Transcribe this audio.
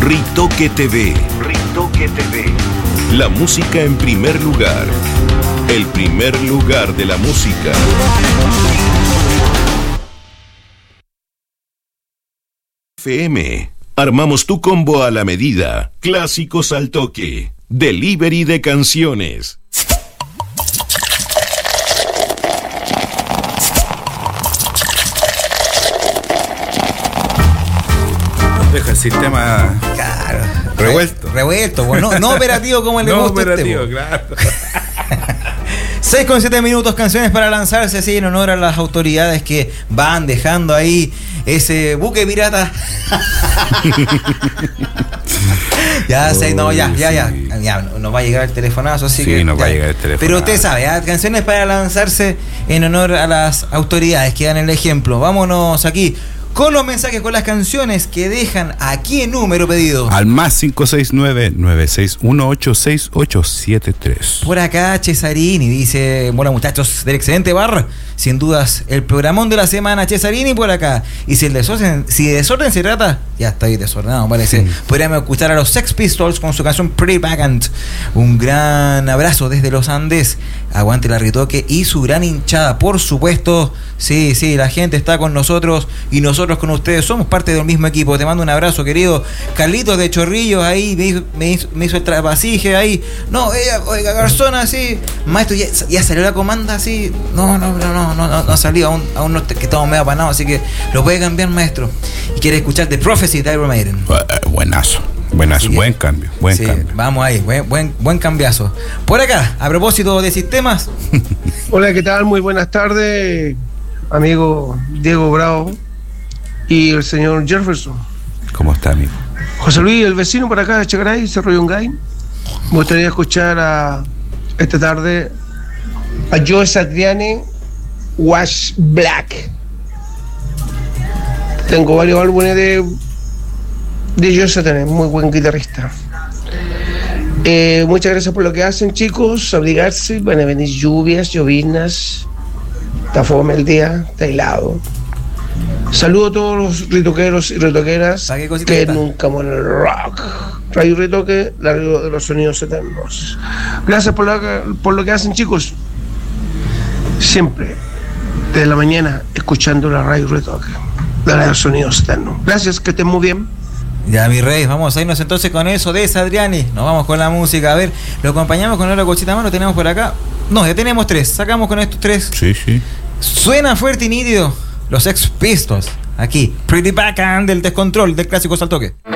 Ritoque TV. Ritoque TV. La música en primer lugar. El primer lugar de la música. FM. Armamos tu combo a la medida. Clásicos al toque. Delivery de canciones. Deja el sistema revuelto. Revuelto, bueno, no operativo como el de no gusto operativo, claro. 6,7 minutos, canciones para lanzarse así en honor a las autoridades que van dejando ahí ese buque pirata. Ya sé, no, ya nos va a llegar el telefonazo, así que. Sí, nos va a ya. llegar el telefonazo. Pero usted sabe, canciones para lanzarse en honor a las autoridades que dan el ejemplo. Vámonos aquí con los mensajes, con las canciones que dejan aquí en número pedido. Al más 569-9618-6873. Por acá Cesarini dice: hola muchachos del excelente bar, sin dudas el programón de la semana. Cesarini por acá. Y si de desorden se trata, ya estoy desordenado parece. Podríamos escuchar a los Sex Pistols con su canción Pretty Vacant. Un gran abrazo desde los Andes. Aguante la Ritoque y su gran hinchada, por supuesto. Sí, la gente está con nosotros y nosotros con ustedes, somos parte del mismo equipo. Te mando un abrazo, querido. Carlitos de Chorrillos ahí me hizo el trapasije ahí. No, oiga, garzón, así. Maestro, ya salió la comanda así. No ha salido, aún no, que estamos medio apanados, así que lo puede cambiar, maestro. Y quiere escuchar The Prophecy de Iron Maiden. Buenazo, buen cambio. Vamos ahí, buen cambiazo. Por acá, a propósito de sistemas. Hola, ¿qué tal? Muy buenas tardes, amigo Diego Bravo y el señor Jefferson. ¿Cómo está, amigo? José Luis, el vecino por acá de Chegaray, Cerro Yungay. Me gustaría escuchar esta tarde a Joe Satriani, Wash Black. Tengo varios álbumes de Joe Satriani, muy buen guitarrista. Muchas gracias por lo que hacen, chicos. Abrigarse, van a venir lluvias, lloviznas. Está fome el día, está helado. Saludo a todos los ritoqueros y ritoqueras que nunca mueren el rock. Radio Ritoque, la radio de los sonidos eternos. Gracias por lo que hacen, chicos. Siempre, desde la mañana, escuchando la radio Ritoque, la radio de los sonidos eternos. Gracias, que estén muy bien. Ya, mi rey, vamos a irnos entonces con eso de Sadriani. Nos vamos con la música. A ver, lo acompañamos con otra cosita más. Lo tenemos por acá. No, ya tenemos 3. Sacamos con estos 3. Sí. Suena fuerte y nítido los Sex Pistols. Aquí, Pretty Backhand del descontrol del clásico al toque.